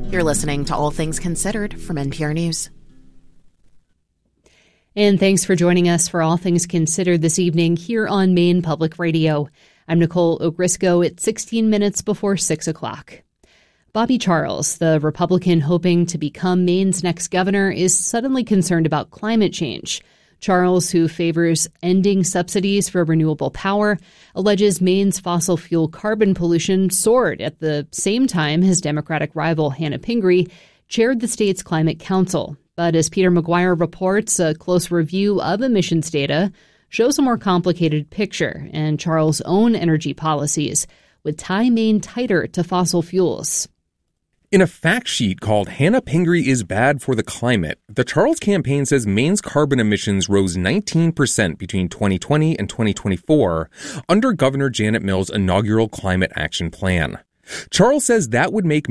You're listening to All Things Considered from NPR News. And thanks for joining us for All Things Considered this evening here on Maine Public Radio. I'm Nicole Ogrisco at 16 minutes before 6 o'clock. Bobby Charles, the Republican hoping to become Maine's next governor, is suddenly concerned about climate change. Charles, who favors ending subsidies for renewable power, alleges Maine's fossil fuel carbon pollution soared at the same time his Democratic rival Hannah Pingree chaired the state's Climate Council. But as Peter McGuire reports, a close review of emissions data shows a more complicated picture, and Charles' own energy policies would tie Maine tighter to fossil fuels. In a fact sheet called Hannah Pingree is Bad for the Climate, the Charles campaign says Maine's carbon emissions rose 19% between 2020 and 2024 under Governor Janet Mills' inaugural Climate Action Plan. Charles says that would make